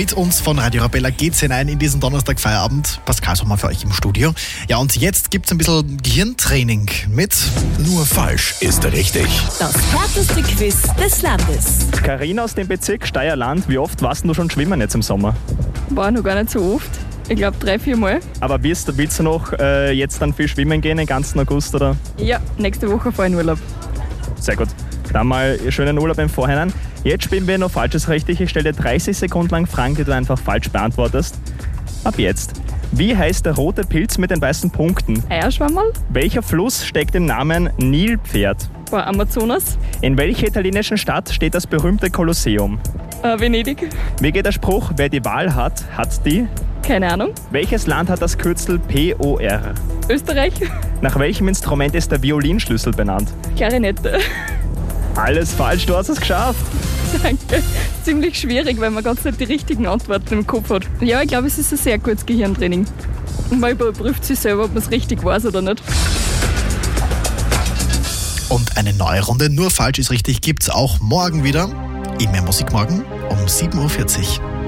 Mit uns von Radio Arabella geht's hinein in diesen Donnerstag-Feierabend. Pascal Sommer für euch im Studio. Ja, und jetzt gibt's ein bisschen Gehirntraining mit Nur falsch ist richtig. Das härteste Quiz des Landes. Carina aus dem Bezirk Steierland, wie oft warst du schon schwimmen jetzt im Sommer? War noch gar nicht so oft. Ich glaube 3-4 Mal. Aber willst du noch jetzt dann viel schwimmen gehen, den ganzen August, oder? Ja, nächste Woche fahre ich in Urlaub. Sehr gut. Dann mal schönen Urlaub im Vorhinein. Jetzt spielen wir noch Falsches richtig. Ich stelle dir 30 Sekunden lang Fragen, die du einfach falsch beantwortest. Ab jetzt. Wie heißt der rote Pilz mit den weißen Punkten? Eierschwammerl? Welcher Fluss steckt im Namen Nilpferd? War Amazonas? In welcher italienischen Stadt steht das berühmte Kolosseum? Venedig? Wie geht der Spruch, wer die Wahl hat, hat die? Keine Ahnung. Welches Land hat das Kürzel POR? Österreich? Nach welchem Instrument ist der Violinschlüssel benannt? Klarinette. Alles falsch, du hast es geschafft. Danke. Ziemlich schwierig, weil man ganz nicht die richtigen Antworten im Kopf hat. Ja, ich glaube, es ist ein sehr gutes Gehirntraining. Und man überprüft sich selber, ob man es richtig weiß oder nicht. Und eine neue Runde Nur falsch ist richtig gibt's auch morgen wieder. In Mehr Musik morgen um 7.40 Uhr.